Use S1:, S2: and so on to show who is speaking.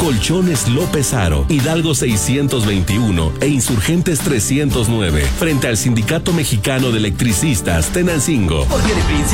S1: Colchones López Aro, Hidalgo 621 e Insurgentes 309, frente al Sindicato Mexicano de Electricistas, Tenancingo.
S2: Porque de